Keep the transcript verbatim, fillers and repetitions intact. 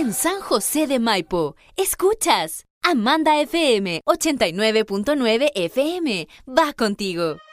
en San José de Maipo. Escuchas Amanda F M ochenta y nueve punto nueve F M. Va contigo.